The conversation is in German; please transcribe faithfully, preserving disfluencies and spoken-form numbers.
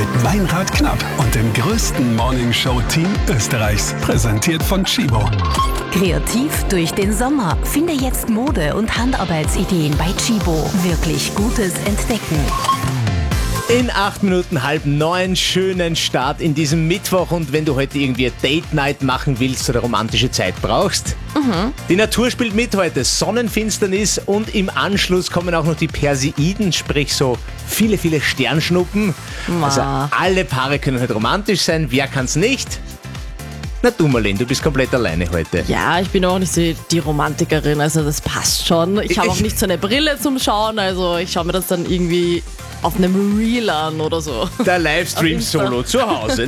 mit Meinrad Knapp und dem größten Morningshow-Team Österreichs. Präsentiert von Chibo. Kreativ durch den Sommer. Finde jetzt Mode- und Handarbeitsideen bei Chibo. Wirklich Gutes entdecken. In acht Minuten halb neun, schönen Start in diesem Mittwoch. Und wenn du heute irgendwie eine Date-Night machen willst oder romantische Zeit brauchst, mhm. die Natur spielt mit heute. Sonnenfinsternis und im Anschluss kommen auch noch die Perseiden, sprich so viele, viele Sternschnuppen. Ma. Also alle Paare können heute romantisch sein. Wer kann's nicht? Na du Marlene, du bist komplett alleine heute. Ja, ich bin auch nicht so die Romantikerin, also das passt schon. Ich habe auch nicht so eine Brille zum Schauen, also ich schaue mir das dann irgendwie auf einem Reel an oder so. Der Livestream-Solo zu Hause.